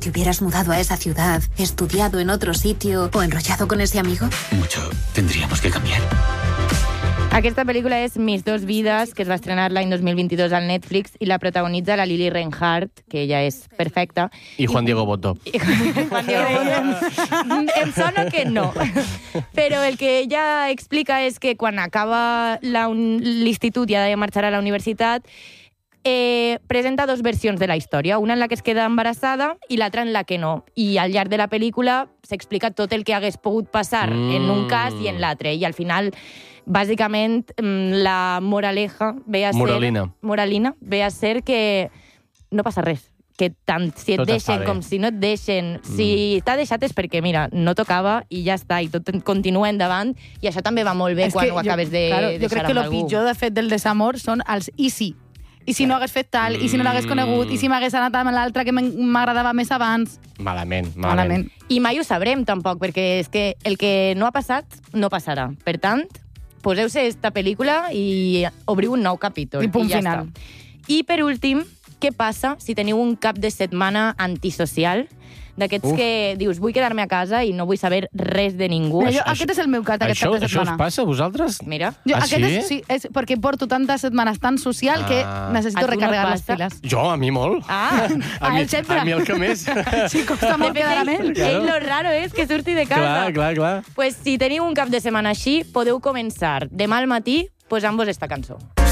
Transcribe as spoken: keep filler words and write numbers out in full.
te hubieras mudado a esa ciudad, estudiado en otro sitio o enrollado con ese amigo? Mucho tendríamos que cambiar. Aquesta pel·lícula és Mis dos vides, que es va estrenar l'any dos mil vint-i-dos al Netflix i la protagonitza la Lili Reinhardt, que ella és perfecta. I Juan Diego Botto. I Juan Diego Botto. Em sona que no. Però el que ella explica és que quan acaba l'institut i ha de marxar a la universitat, eh, presenta dos versions de la història, una en la que es queda embarassada i l'altra en la que no. I al llarg de la pel·lícula s'explica tot el que hagués pogut passar mm. en un cas i en l'altre. I al final, bàsicament, la moraleja ve a ser... Moralina. Moralina ve a ser que no passa res. Que tant si et tot deixen com si no et deixen. Mm. Si t'ha deixat és perquè, mira, no tocava i ja està, i tot continua endavant, i això també va molt bé és quan ho acabes jo, de claro, deixar jo crec que el pitjor, de fet, del desamor són els i si. I si no hagués fet tal, i si no l'hagués conegut, i si m'hagués anat amb l'altre que m'agradava més abans. Malament, malament, malament. I mai ho sabrem, tampoc, perquè és que el que no ha passat, no passarà. Per tant, poseu-se esta pel·lícula i obriu un nou capítol. I punt I ja final. Està. I, per últim, què passa si teniu un cap de setmana antisocial, d'aquests Uf. que dius, vull quedar-me a casa i no vull saber res de ningú? Mira, jo, aquest és el meu cas, aquest això, cap de això setmana. us passa a vosaltres? Mira. Jo, Ah, aquest sí? És, sí, és perquè porto tantes setmanes tan social Ah. que A necessito tu no recarregar les passa? piles. Jo, a mi molt. Ah, A, a mi, ell sempre. a mi el que més. Sí, costa molt de fet, quedar amb ell. ell, ell lo raro és que surti de casa. Clar, clar, clar. Pues si teniu un cap de setmana així, podeu començar demà al matí posant-vos esta cançó.